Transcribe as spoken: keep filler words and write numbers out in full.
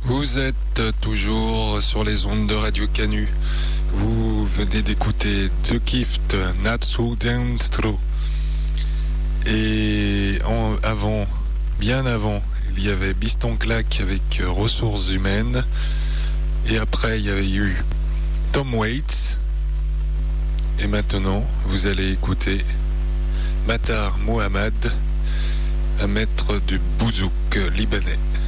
Vous êtes toujours sur les ondes de Radio Canu. Vous venez d'écouter The Gift, Natsu Dentro. Et en, avant, bien avant, il y avait Biston Clack avec Ressources Humaines. Et après, il y avait eu Tom Waits. Et maintenant, vous allez écouter Matar Mohamed, un maître du bouzouk libanais.